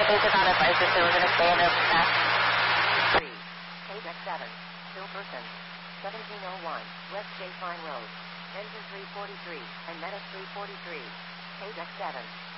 They did not advise us they were going to stay in their path. 3. KDEX 7. Still person. 1701. West J. Fine Road. Engine 343. And Meta 343. KDEX 7.